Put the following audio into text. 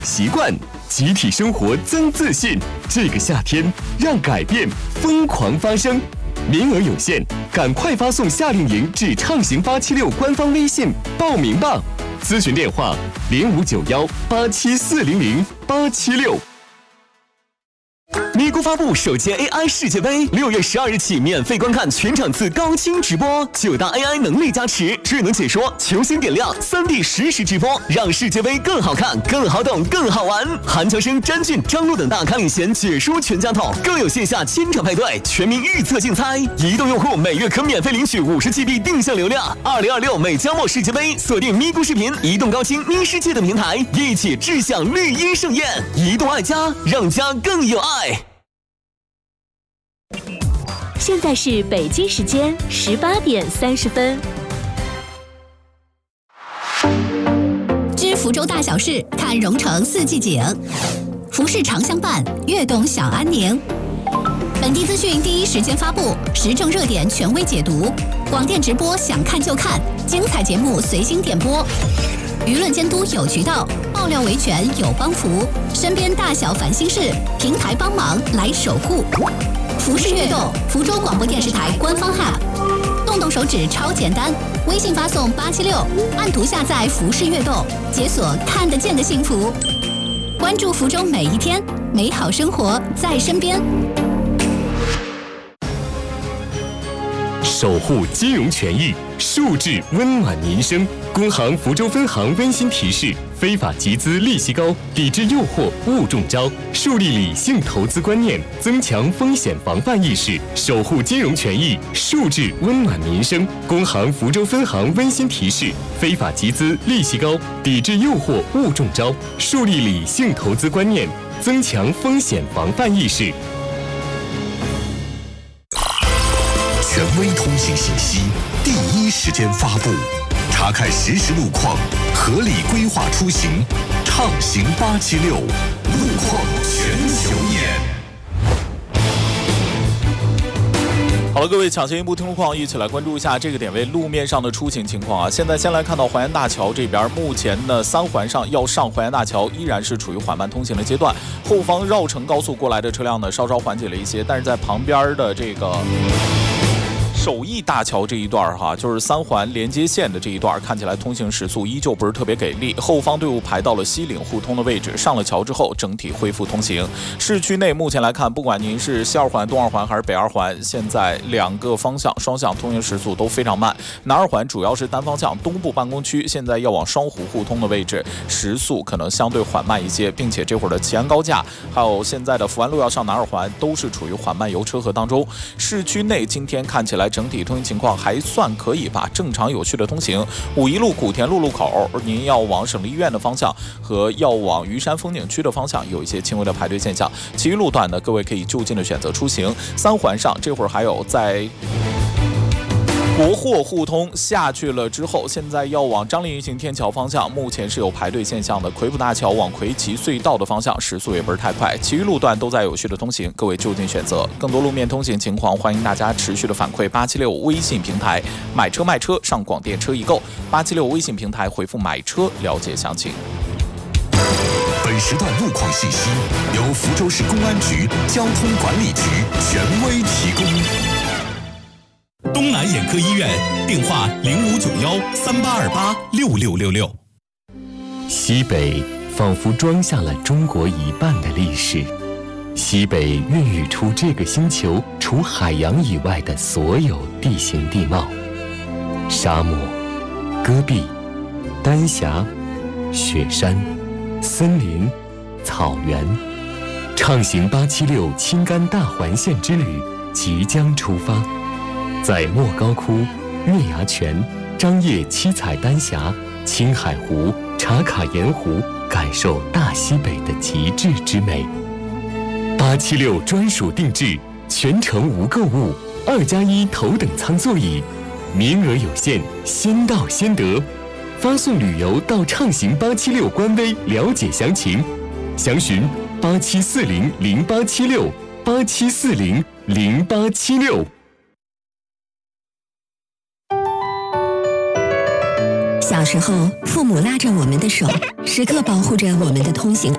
习惯，集体生活增自信。这个夏天，让改变疯狂发生。名额有限，赶快发送夏令营至畅行876官方微信报名吧。咨询电话059187400876。咪咕发布首届 AI 世界杯，6月12日起免费观看全场次高清直播，9大 AI 能力加持，智能解说，球星点亮，3D 实时直播，让世界杯更好看、更好懂、更好玩。韩乔生、詹俊、张璐等大咖领衔解说全家桶，更有线下千场派对、全民预测竞猜。移动用户每月可免费领取50GB 定向流量。2026美加墨世界杯，锁定咪咕视频、移动高清、咪世界等平台，一起志向绿茵盛宴。移动爱家，让家更有爱。 现在是北京时间18点30分。 知福州大小事，看蓉城四季景。服饰常相伴，悦动享安宁。本地资讯第一时间发布，时政热点权威解读，广电直播想看就看，精彩节目随心点播。舆论监督有渠道，爆料维权有帮扶，身边大小烦心事，平台帮忙来守护。服饰悦动，福州广播电视台官方 App， 动动手指超简单，微信发送876，按图下载服饰悦动，解锁看得见的幸福。关注福州每一天，美好生活在身边。 守护金融权益，数字温暖民生。工行福州分行温馨提示：非法集资利息高，抵制诱惑勿中招，树立理性投资观念，增强风险防范意识，守护金融权益，数字温暖民生。工行福州分行温馨提示：非法集资利息高，抵制诱惑勿中招，树立理性投资观念，增强风险防范意识。 权威通行信息，第一时间发布，查看实时路况，合理规划出行，畅行876，路况全球眼。 好了，各位抢先一步听路况，一起来关注一下这个点位路面上的出行情况啊。现在先来看到淮安大桥这边，目前呢3环上要上淮安大桥依然是处于缓慢通行的阶段，后方绕城高速过来的车辆呢稍稍缓解了一些，但是在旁边的这个首义大桥这一段就是3环连接线的这一段，看起来通行时速依旧不是特别给力，后方队伍排到了西岭互通的位置，上了桥之后整体恢复通行。市区内目前来看，不管您是西2环、东2环还是北2环，现在2个方向双向通行时速都非常慢。南2环主要是单方向东部办公区，现在要往双湖互通的位置，时速可能相对缓慢一些，并且这会儿的齐安高架还有现在的福安路要上南2环都是处于缓慢油车河当中。市区内今天看起来整体通行情况还算可以吧，正常有序的通行。五一路古田路路口，您要往省立医院的方向和要往虞山风景区的方向有一些轻微的排队现象，其余路段呢，各位可以就近的选择出行。3环上这会儿还有在国货互通下去了之后，现在要往张林行天桥方向，目前是有排队现象的。魁浦大桥往魁奇隧道的方向时速也不是太快，其余路段都在有序的通行，各位就近选择。更多路面通行情况，欢迎大家持续的反馈876微信平台，买车卖车上广电车易购，876微信平台回复买车了解详情。 本时段路况信息由福州市公安局交通管理局权威提供。 东南眼科医院电话059138286666。 西北仿佛装下了中国一半的历史，西北孕育出这个星球除海洋以外的所有地形地貌：沙漠、戈壁、丹霞、雪山、森林、草原。畅行876青甘大环线之旅即将出发，在莫高窟、月牙泉、张掖七彩丹霞、青海湖、茶卡盐湖，感受大西北的极致之美。876专属定制，全程无购物，2+1头等舱座椅，名额有限，先到先得。发送旅游到畅行876官微了解详情，详询87400876，87400876。 小时候，父母拉着我们的手，时刻保护着我们的通行